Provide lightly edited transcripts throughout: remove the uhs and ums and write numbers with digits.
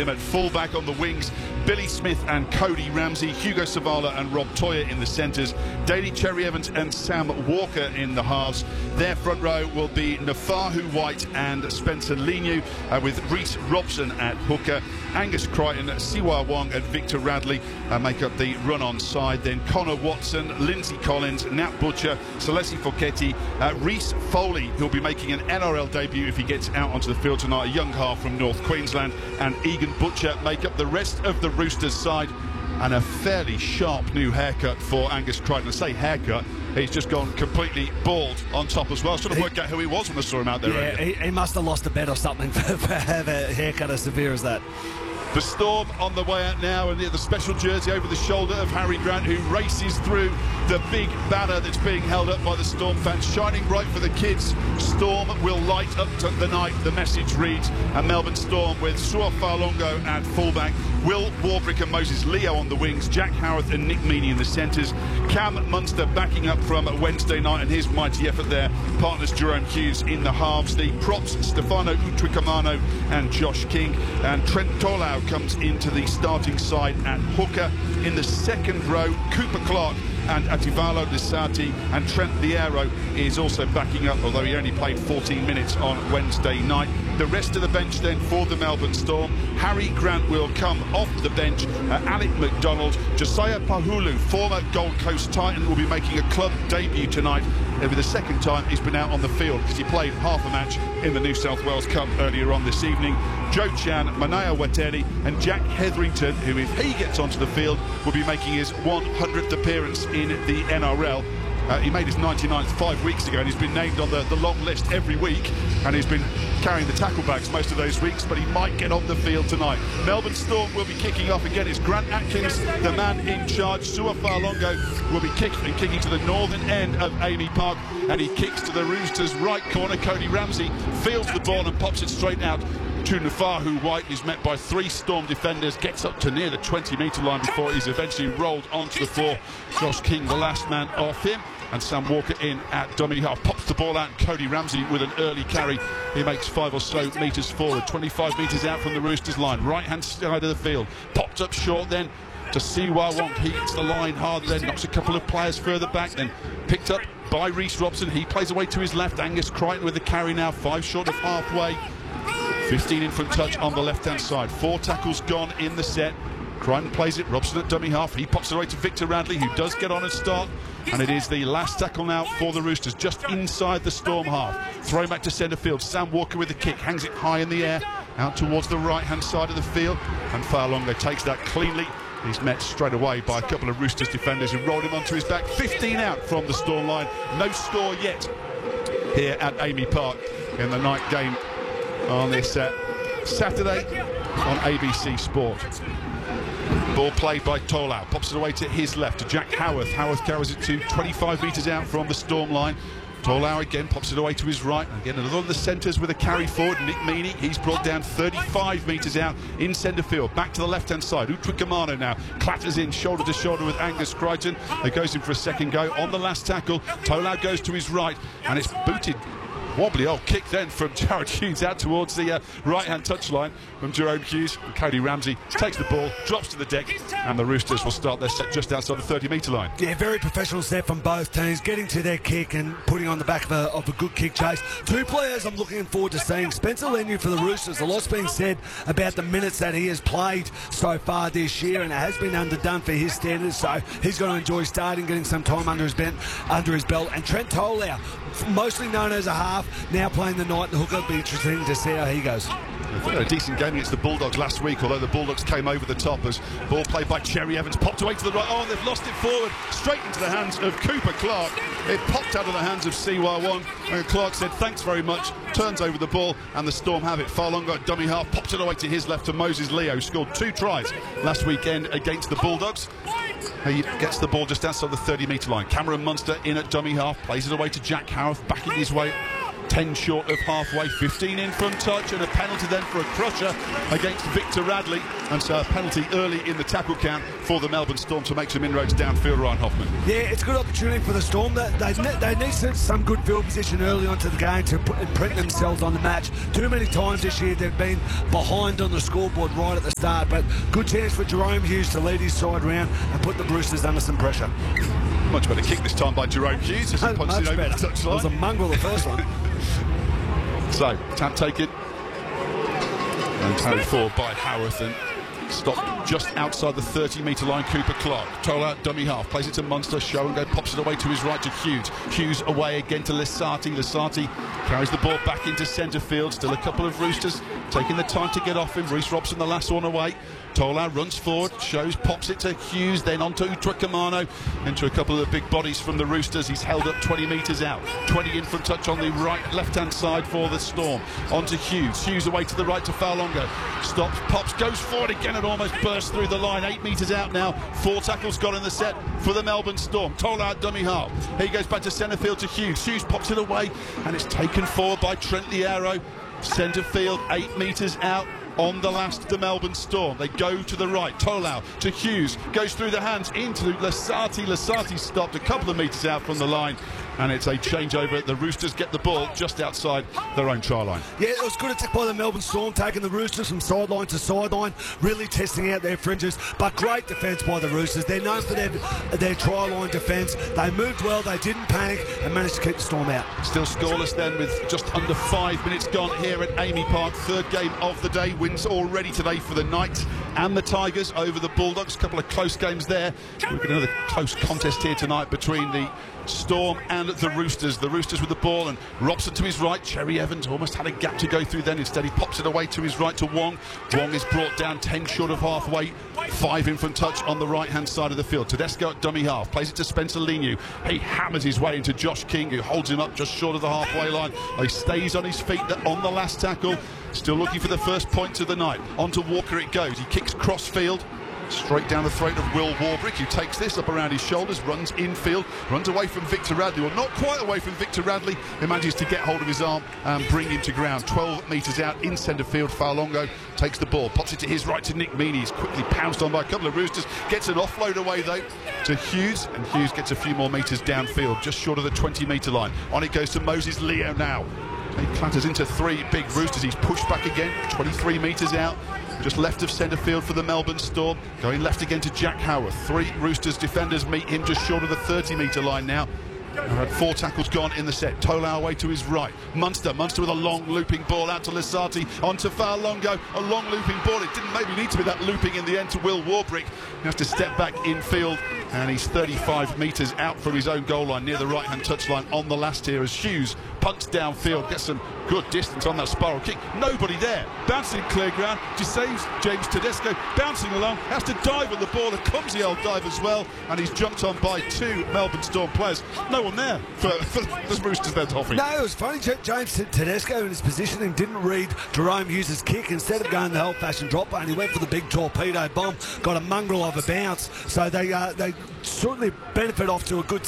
him at fullback. On the wings, Billy Smith and Cody Ramsey, Hugo Savala and Rob Toyer in the centres, Daly Cherry Evans and Sam Walker in the halves. Their front row will be Nafahu White and Spencer Leniu, with Reece Robson at hooker. Angus Crichton, Siwa Wong and Victor Radley make up the run-on side. Then Connor Watson, Lindsay Collins, Nat Butcher, Celesi Fochetti, Reece Foley, who'll be making an NRL debut if he gets out onto the field tonight, a young half from North Queensland, and Egan Butcher make up the rest of the Roosters side. And a fairly sharp new haircut for Angus Crichton. I say haircut, he's just gone completely bald on top as well. I was trying to work out who he was when I saw him out there. Yeah, he must have lost a bet or something for having a haircut as severe as that. The Storm on the way out now, and the special jersey over the shoulder of Harry Grant, who races through the big banner that's being held up by the Storm fans, shining bright for the kids. Storm will light up to the night, the message reads. And Melbourne Storm with Su'a Fa'alongo at fullback, Will Warbrick and Moses Leo on the wings, Jack Howarth and Nick Meaney in the centres, Cam Munster backing up from Wednesday night and his mighty effort there, partners Jerome Hughes in the halves. The props, Stefano Utrikamano and Josh King, and Trent Tolau comes into the starting side at hooker. In the second row, Cooper Clark and Ativalo Desati, and Trent Liero is also backing up, although he only played 14 minutes on Wednesday night. The rest of the bench then for the Melbourne Storm: Harry Grant will come off the bench, Alec McDonald, Josiah Pahulu, former Gold Coast Titan, will be making a club debut tonight. It'll be the second time he's been out on the field, because he played half a match in the New South Wales Cup earlier on this evening. Joe Chan, Manaya Wateri and Jack Hetherington, who, if he gets onto the field, will be making his 100th appearance in the NRL. He made his 99th 5 weeks ago, and he's been named on the long list every week, and he's been carrying the tackle bags most of those weeks, but he might get on the field tonight. Melbourne Storm will be kicking off again. It's Grant Atkins, the man in charge. Su'a Fa'alongo will be kicking to the northern end of Amy Park, and he kicks to the Roosters' right corner. Cody Ramsey fields the ball and pops it straight out to Nafahu White. He's met by 3 Storm defenders, gets up to near the 20-metre line before he's eventually rolled onto the floor. Josh King, the last man off him, and Sam Walker in at dummy half. Pops the ball out, and Cody Ramsey with an early carry. He makes 5 or so metres forward, 25 metres out from the Roosters line, right-hand side of the field. Popped up short then to Siwa Wong. He hits the line hard, then knocks a couple of players further back, then picked up by Reece Robson. He plays away to his left. Angus Crichton with the carry now, 5 short of halfway. 15 in front touch on the left-hand side. 4 tackles gone in the set. Crichton plays it, Robson at dummy half. He pops it away to Victor Radley, who does get on and start. And it is the last tackle now for the Roosters, just inside the Storm half. Throw back to centre field. Sam Walker with the kick, hangs it high in the air, out towards the right-hand side of the field. And Fa'alongo takes that cleanly. He's met straight away by a couple of Roosters defenders who rolled him onto his back. 15 out from the Storm line. No score yet here at Amy Park in the night game on this Saturday on ABC Sport. Ball played by Tolau, pops it away to his left to Jack Howarth. Howarth carries it to 25 metres out from the Storm line. Tolau again pops it away to his right. Again, another of the centres with a carry forward. Nick Meaney, he's brought down 35 metres out in centre field. Back to the left-hand side. Utrikamano now clatters in shoulder to shoulder with Angus Crichton. He goes in for a second go on the last tackle. Tolau goes to his right, and it's booted. Wobbly old kick then from Jared Hughes out towards the right-hand touchline from Jerome Hughes. And Cody Ramsey takes the ball, drops to the deck, and the Roosters will start their set just outside the 30-metre line. Yeah, very professional set from both teams, getting to their kick and putting on the back of a good kick chase. 2 players I'm looking forward to seeing. Spencer Leniu for the Roosters. A lot's been said about the minutes that he has played so far this year, and it has been underdone for his standards, so he's going to enjoy starting, getting some time under his belt. And Trent Tolau, mostly known as a half, now playing the night. The hooker. Will be interesting to see how he goes. A decent game against the Bulldogs last week, although the Bulldogs came over the top as ball played by Cherry Evans, popped away to the right. Oh, they've lost it forward, straight into the hands of Cooper Clark. It popped out of the hands of Siwa Wong, and Clark said thanks very much, turns over the ball, and the Storm have it. Fa'alongo at dummy half, pops it away to his left to Moses Leo, scored 2 tries last weekend against the Bulldogs. He gets the ball just outside the 30-metre line. Cameron Munster in at dummy half, plays it away to Jack Howarth, backing his way 10 short of halfway, 15 in from touch, and a penalty then for a crusher against Victor Radley. And so a penalty early in the tackle count for the Melbourne Storm to make some inroads downfield, Ryan Hoffman. Yeah, it's a good opportunity for the Storm. They need some good field position early onto the game to imprint themselves on the match. Too many times this year they've been behind on the scoreboard right at the start, but good chance for Jerome Hughes to lead his side round and put the Roosters under some pressure. Much better kick this time by Jerome Hughes as he punts it over the touchline. It was a mongrel the first one. So, tap taken and carried forward by Howarth and stopped just outside the 30-metre line. Cooper Clark, toll out dummy half, plays it to Munster, show and go, pops it away to his right to Hughes. Hughes away again to Lasati. Lasati carries the ball back into centre field. Still a couple of Roosters taking the time to get off him. Reece Robson the last one away. Tola runs forward, shows, pops it to Hughes, then onto Utwakamano, into a couple of the big bodies from the Roosters. He's held up 20 metres out, 20 in from touch on the left-hand side for the Storm. Onto Hughes, Hughes away to the right to Faulongo, stops, pops, goes forward again and almost bursts through the line. 8 metres out now, 4 tackles gone in the set for the Melbourne Storm. Tola out dummy half, he goes back to centre field to Hughes, Hughes pops it away and it's taken forward by Trent Liero. Centre field, 8 metres out. On the last, the Melbourne Storm. They go to the right. Tolau to Hughes. Goes through the hands into Lasati. Lasati stopped a couple of metres out from the line. And it's a changeover. The Roosters get the ball just outside their own try line. Yeah, it was good attack by the Melbourne Storm, taking the Roosters from sideline to sideline, really testing out their fringes. But great defence by the Roosters. They're known for their try line defence. They moved well, they didn't panic, and managed to keep the Storm out. Still scoreless then with just under 5 minutes gone here at Amy Park. Third game of the day. Wins already today for the Knights and the Tigers over the Bulldogs. A couple of close games there. We've got another close contest here tonight between the Storm and the Roosters. The Roosters with the ball and Robson to his right. Cherry Evans almost had a gap to go through then. Instead he pops it away to his right to Wong. Wong is brought down 10 short of halfway. 5 in from touch on the right hand side of the field. Tedesco at dummy half. Plays it to Spencer Leniu. He hammers his way into Josh King, who holds him up just short of the halfway line. He stays on his feet on the last tackle. Still looking for the first points of the night. On to Walker it goes. He kicks cross field. Straight down the throat of Will Warbrick, who takes this up around his shoulders, runs infield, runs away from Victor Radley, or not quite away from Victor Radley. He manages to get hold of his arm and bring him to ground. 12 metres out in centre field. Faulongo takes the ball, pops it to his right to Nick Meaney. He's quickly pounced on by a couple of Roosters. Gets an offload away though to Hughes, and Hughes gets a few more metres downfield, just short of the 20-metre line. On it goes to Moses Leo now. He clatters into 3 big Roosters. He's pushed back again, 23 metres out. Just left of centre field for the Melbourne Storm. Going left again to Jack Howarth. 3 Roosters defenders meet him just short of the 30-metre line now. I've had 4 tackles gone in the set. Tolau away to his right. Munster with a long looping ball out to Lasati. On to Faulongo. A long looping ball. It didn't maybe need to be that looping in the end to Will Warbrick. He has to step back infield. And he's 35 metres out from his own goal line near the right-hand touchline on the last here as Hughes punts downfield. Gets some good distance on that spiral kick. Nobody there. Bouncing clear ground. Just saves James Tedesco. Bouncing along. Has to dive on the ball. A clumsy old dive as well. And he's jumped on by 2 Melbourne Storm players. No one there for the Roosters there, Toffee. No, it was funny. James Tedesco in his positioning didn't read Jerome Hughes' kick. Instead of going the old-fashioned drop, and he went for the big torpedo bomb. Got a mongrel of a bounce. So they certainly benefit off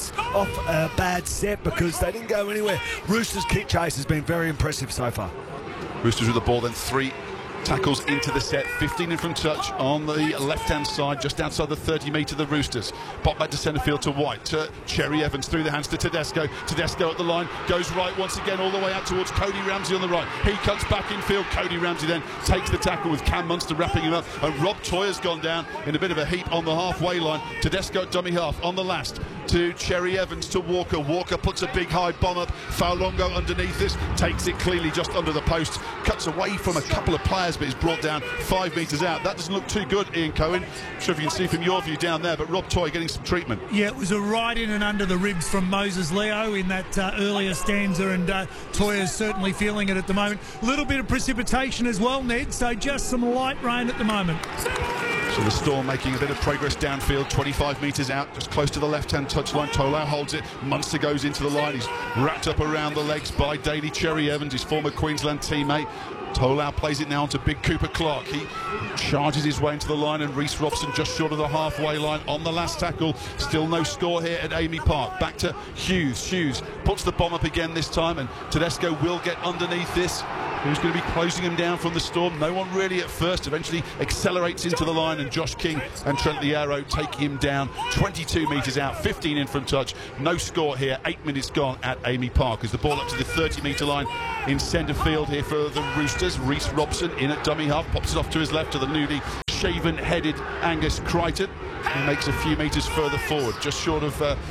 a bad set because they didn't go anywhere. Roosters' kick chase has been very impressive so far. Roosters with the ball, then 3 tackles into the set. 15 in from touch on the left-hand side, just outside the 30-metre, the Roosters. Pop back to centre field to White, to Cherry Evans, through the hands to Tedesco. Tedesco at the line, goes right once again, all the way out towards Cody Ramsey on the right. He cuts back in field. Cody Ramsey then takes the tackle with Cam Munster wrapping him up. And Rob Toyer's gone down in a bit of a heap on the halfway line. Tedesco at dummy half on the last to Cherry Evans to Walker. Walker puts a big high bomb up. Faulongo underneath this, takes it cleanly just under the post. Cuts away from a couple of players, but is brought down 5 metres out. That doesn't look too good, Ian Cohen. I'm sure if you can see from your view down there, but Rob Toy getting some treatment. Yeah, it was a right in and under the ribs from Moses Leo in that earlier stanza, and Toyer's certainly feeling it at the moment. A little bit of precipitation as well, Ned, so just some light rain at the moment. So the Storm making a bit of progress downfield, 25 metres out, just close to the left-hand touchline. Tolau holds it. Munster goes into the line. He's wrapped up around the legs by Daly Cherry Evans, his former Queensland teammate. Tolau plays it now onto Big Cooper Clark. He charges his way into the line, and Reece Robson just short of the halfway line on the last tackle. Still no score here at Amy Park. Back to Hughes. Hughes puts the bomb up again this time, and Tedesco will get underneath this. Who's going to be closing him down from the Storm? No one really at first. Eventually accelerates into the line, and Josh King and Trent Liero take him down. 22 metres out, 15 in from touch. No score here. 8 minutes gone at Amy Park as the ball up to the 30-metre line in centre field here for the Roosters. Reece Robson in at dummy half, pops it off to his left to the newly shaven-headed Angus Crichton. He makes a few metres further forward, just short of the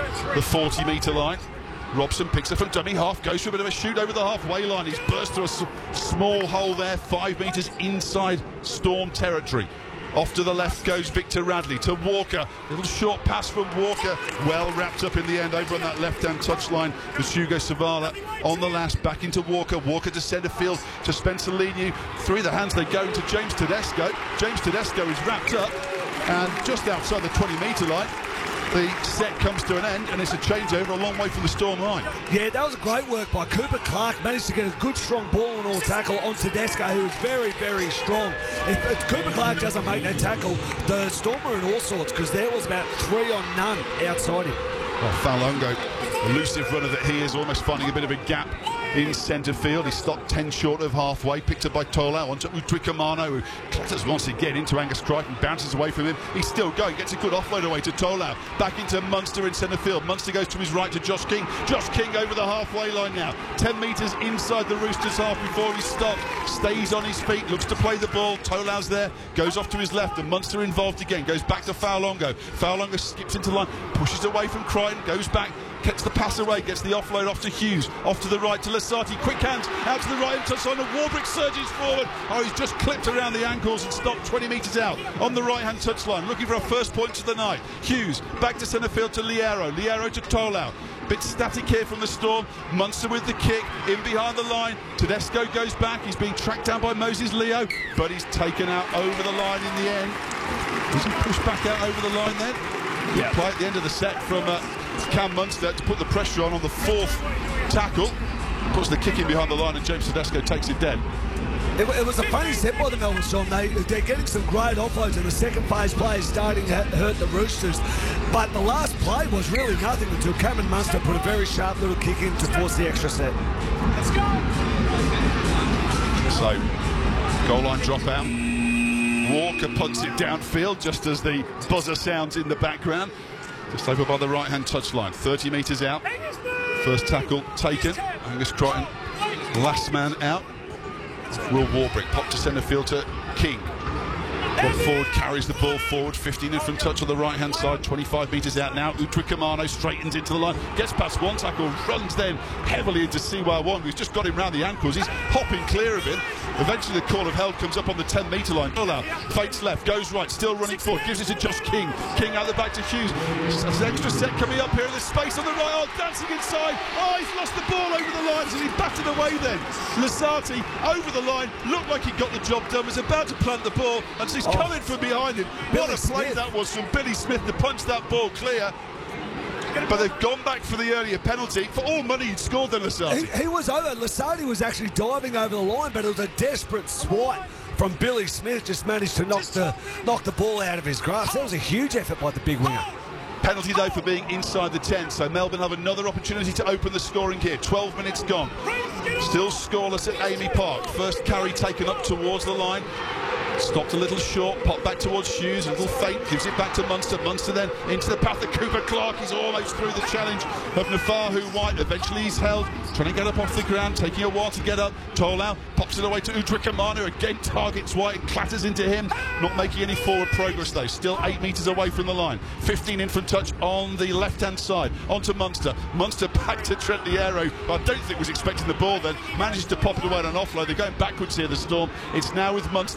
40-metre line. Robson picks it from dummy half, goes for a bit of a shoot over the halfway line. He's burst through a small hole there, 5 metres inside Storm territory. Off to the left goes Victor Radley to Walker. Little short pass from Walker. Well wrapped up in the end over on that left-hand touchline with Hugo Savala on the last. Back into Walker. Walker to centre field to Spencer Leniu. Through the hands they go into James Tedesco. James Tedesco is wrapped up, and just outside the 20-metre line, the set comes to an end, and it's a changeover a long way from the Storm line. Yeah, that was a great work by Cooper Clark. Managed to get a good strong ball and all tackle on Tedesco, who is very, very strong. If Cooper Clark doesn't make that tackle, the Storm are in all sorts, because there was about 3 on none outside him. Well, Falongo, elusive runner that he is, almost finding a bit of a gap in centre field. He stopped 10 short of halfway, picked up by Tolau onto Utwikamano, who clatters once again into Angus Crichton, bounces away from him. He's still going, gets a good offload away to Tolau. Back into Munster in centre field. Munster goes to his right to Josh King. Josh King over the halfway line now. 10 metres inside the Roosters half before he stops. Stays on his feet, looks to play the ball. Tolau's there, goes off to his left, and Munster involved again. Goes back to Falongo. Falongo skips into the line, pushes away from Crichton, goes back, gets the pass away, gets the offload off to Hughes, off to the right to Lasati, quick hands, out to the right hand touchline, and Warbrick surges forward. Oh, he's just clipped around the ankles and stopped 20 metres out on the right hand touchline, looking for a first point of the night. Hughes, back to centre field to Liero, Liero to Tolau. Bit static here from the Storm. Munster with the kick, in behind the line. Tedesco goes back, he's being tracked down by Moses Leo, but he's taken out over the line in the end. Does he push back out over the line then? Yeah. Play at the end of the set from Cam Munster to put the pressure on the 4th tackle. Puts the kick in behind the line, and James Tedesco takes it dead. It was a funny set by the Melbourne Storm. They're getting some great offloads, and the second phase play is starting to hurt the Roosters. But the last play was really nothing until Cameron Munster put a very sharp little kick in to force the extra set. Let's go! So, goal line dropout. Walker punts it downfield just as the buzzer sounds in the background. Just over by the right-hand touchline, 30 metres out. First tackle taken. Angus Crichton, last man out. Will Warbrick pop to centre field to King. Bob Ford carries the ball forward, 15 in from touch on the right-hand side, 25 metres out now. Utwikamano straightens into the line, gets past one tackle, runs then heavily into CY1, who's just got him round the ankles. He's hopping clear of him. Eventually the call of hell comes up on the 10-metre line. Tolau fakes left, goes right, still running forward, gives it to Josh King. King out the back to Hughes. There's an extra set coming up here in the space on the right. Oh, dancing inside. Oh, he's lost the ball over the lines, and he batted away then. Lasati over the line, looked like he got the job done, was about to plant the ball, and so he's coming from behind him. What a play that was from Billy Smith to punch that ball clear. But they've gone back for the earlier penalty. For all money, he'd scored then, Lasati. He was over. Lasati was actually diving over the line, but it was a desperate swipe from Billy Smith. Just managed to knock the ball out of his grasp. That was a huge effort by the big winger. Penalty though for being inside the 10, so Melbourne have another opportunity to open the scoring here. 12 minutes gone. Still scoreless at Amy Park. First carry taken up towards the line. Stopped a little short, popped back towards Hughes, a little feint, gives it back to Munster. Munster then into the path of Cooper Clark. He's almost through the challenge of Nafahu White. Eventually he's held, trying to get up off the ground, taking a while to get up. Tolau pops it away to Utwikamano, again targets White and clatters into him. Not making any forward progress though, still 8 metres away from the line. 15 in from touch on the left-hand side, onto Munster. Munster back to Trent Liero, but I don't think was expecting the ball then. Manages to pop it away on an offload. They're going backwards here, the Storm. It's now with Munster. Munster looks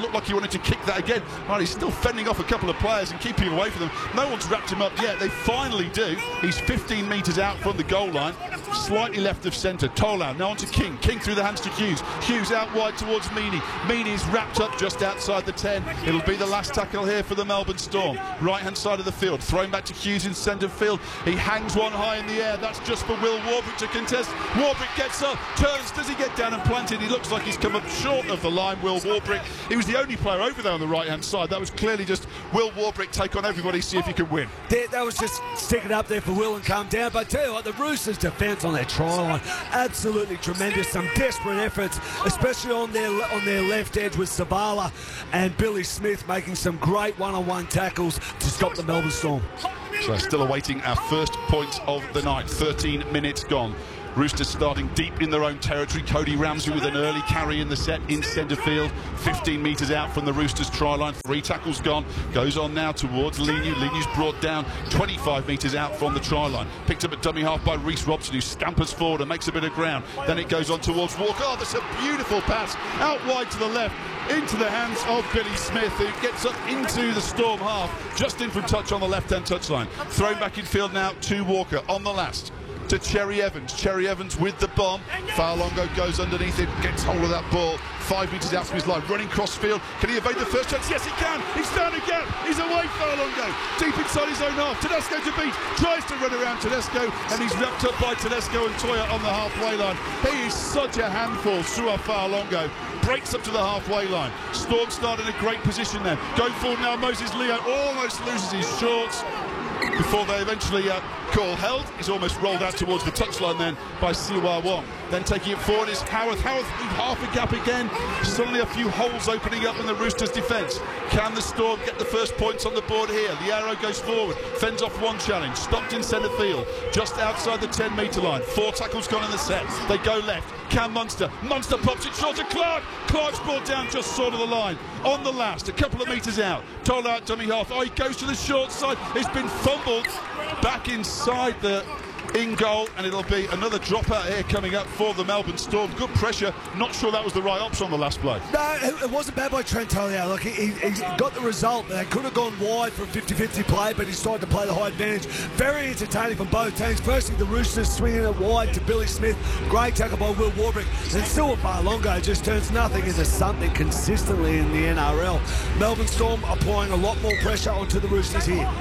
looked like he wanted to kick that again. Well, he's still fending off a couple of players and keeping away from them. No one's wrapped him up yet. They finally do. He's 15 metres out from the goal line, slightly left of centre. Tolau now onto King. King through the hands to Hughes. Hughes out wide towards Meaney. Meaney's wrapped up just outside the 10. It'll be the last tackle here for the Melbourne Storm. Right-hand side of the field. Thrown back to Hughes in centre field. He hangs one high in the air. That's just for Will Warbrick to contest. Warbrick gets up, turns. Does he get down and planted? He looks like he's come up short of the line, Will Warbrick. He was the only player over there on the right-hand side. That was clearly just Will Warbrick take on everybody, see if he could win. That was just sticking up there for Will and calm down. But I tell you what, the Roosters' defence on their try line, absolutely tremendous. Some desperate efforts, especially on their left edge with Savala and Billy Smith making some great one-on-one tackles to stop the Melbourne Storm. So still awaiting our first points of the night. 13 minutes gone. Roosters starting deep in their own territory. Cody Ramsey with an early carry in the set in centre field. 15 metres out from the Roosters try line. 3 tackles gone. Goes on now towards Leniu. Leniu's brought down 25 metres out from the try line. Picked up at dummy half by Reece Robson, who scampers forward and makes a bit of ground. Then it goes on towards Walker. Oh, that's a beautiful pass out wide to the left into the hands of Billy Smith, who gets up into the Storm half, just in from touch on the left-hand touchline. Thrown back in field now to Walker on the last. To Cherry Evans. Cherry Evans with the bomb. Fa'alongo goes underneath it, gets hold of that ball. 5 metres out from his line, running cross field. Can he evade the first chance? Yes, he can. He's found a gap. He's away, Fa'alongo. Deep inside his own half. Tedesco to beat. Tries to run around Tedesco, and he's wrapped up by Tedesco and Toya on the halfway line. He is such a handful, Sua Fa'alongo. Breaks up to the halfway line. Storm start in a great position then. Going forward now, Moses Leo almost loses his shorts before they eventually call held. He's almost rolled out towards the touchline then by Siwa Wong. Then taking it forward is Howarth. Howarth with half a gap again. Suddenly a few holes opening up in the Roosters' defence. Can the Storm get the first points on the board here? The arrow goes forward, fends off one challenge, stopped in centre field, just outside the 10-metre line. 4 tackles gone in the set. They go left. Can Munster. Munster pops it short to Clark. Clark's brought down just short of the line. On the last, a couple of metres out. Told out dummy half. Oh, he goes to the short side. It's been fumbled back inside the in goal, and it'll be another dropout here coming up for the Melbourne Storm. Good pressure. Not sure that was the right option on the last play. No, it wasn't bad by Trent Tolia. Look, he got the result. They could have gone wide for a 50-50 play, but he decided to play the high advantage. Very entertaining from both teams. Firstly, the Roosters swinging it wide to Billy Smith. Great tackle by Will Warbrick. And Sua Fa'alongo just turns nothing into something consistently in the NRL. Melbourne Storm applying a lot more pressure onto the Roosters here.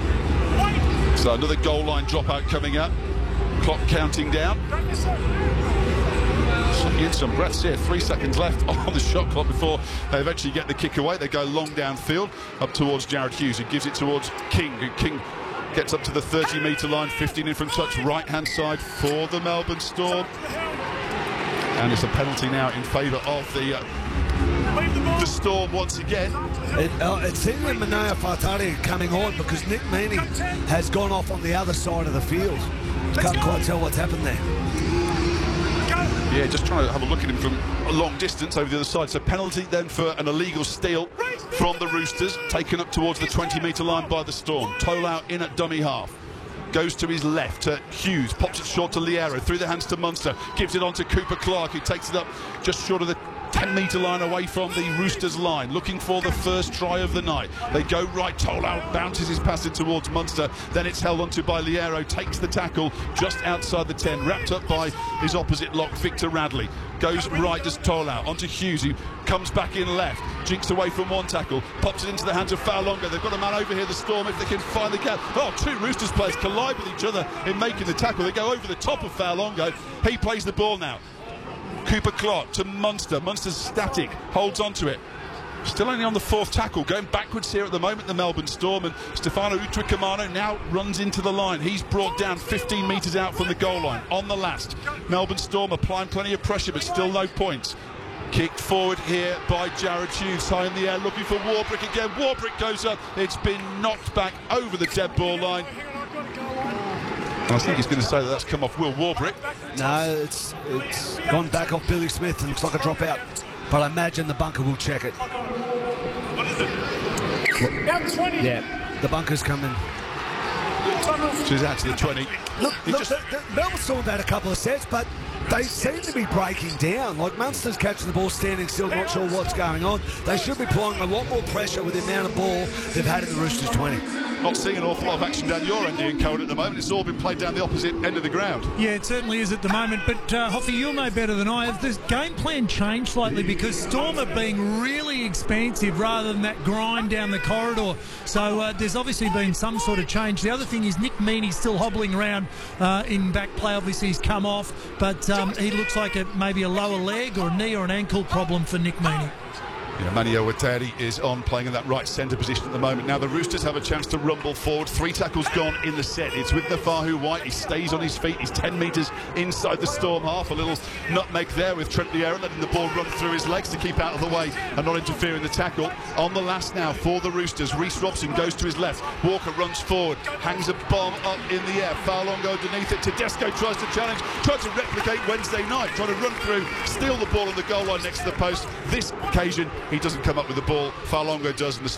So another goal line dropout coming up. Clock counting down. In some breaths here. 3 seconds left on the shot clock before they eventually get the kick away. They go long downfield up towards Jared Hughes, who gives it towards King. King gets up to the 30-metre line, 15 in from touch, right-hand side for the Melbourne Storm. And it's a penalty now in favour of the Storm once again. It seems like Manaia Faatari coming on because Nick Meaney has gone off on the other side of the field. Can't quite tell what's happened there. Yeah, just trying to have a look at him from a long distance over the other side. So penalty then for an illegal steal from the Roosters, taken up towards the 20-metre line by the Storm. Tolau in at dummy half. Goes to his left to Hughes, pops it short to Liero, through the hands to Munster, gives it on to Cooper Clark, who takes it up just short of the 10-metre line away from the Roosters line, looking for the first try of the night. They go right, Tolau bounces his pass in towards Munster, then it's held onto by Liero, takes the tackle just outside the 10, wrapped up by his opposite lock, Victor Radley. Goes right as Tolau, onto Hughes, who comes back in left, jinks away from one tackle, pops it into the hands of Fa'alongo. They've got a man over here, the Storm, if they can find the gap. Oh, 2 Roosters players collide with each other in making the tackle. They go over the top of Fa'alongo. He plays the ball now. Cooper Clark to Munster. Munster's static, holds onto it. Still only on the 4th tackle, going backwards here at the moment, the Melbourne Storm, and Stefano Utrikamano now runs into the line. He's brought down 15 metres out from the goal line. On the last, Melbourne Storm applying plenty of pressure, but still no points. Kicked forward here by Jared Hughes, high in the air, looking for Warbrick again. Warbrick goes up. It's been knocked back over the dead ball line. I think he's going to say that that's come off Will Warbrick. No, it's gone back off Billy Smith and looks like a dropout. But I imagine the bunker will check it. Yeah, the bunker's coming. She's out to the 20. Look, the Melbourne Storm had a couple of sets, but they seem to be breaking down. Like Munster's catching the ball, standing still, not sure what's going on. They should be applying a lot more pressure with the amount of ball they've had in the Roosters 20. Not seeing an awful lot of action down your end, Ian Cohen, at the moment. It's all been played down the opposite end of the ground. Yeah, it certainly is at the moment. But, Hoffy, you'll know better than I. Has this game plan changed slightly? Because Storm are being really expansive rather than that grind down the corridor. So there's obviously been some sort of change. The other thing is Nick Meaney's still hobbling around in back play. Obviously, he's come off. But he looks like maybe a lower leg or a knee or an ankle problem for Nick Meaney. Yeah, Manio Wateri is on, playing in that right centre position at the moment. Now the Roosters have a chance to rumble forward. 3 tackles gone in the set. It's with Nafahu White. He stays on his feet. He's 10 metres inside the Storm half. A little nutmeg there with Trent Vieira, letting the ball run through his legs to keep out of the way and not interfere in the tackle. On the last now for the Roosters, Reece Robson goes to his left. Walker runs forward, hangs a bomb up in the air. Fa'alogo underneath it. Tedesco tries to challenge, tries to replicate Wednesday night, trying to run through, steal the ball on the goal line next to the post. This occasion, he doesn't come up with the ball. Fa'alogo does, and the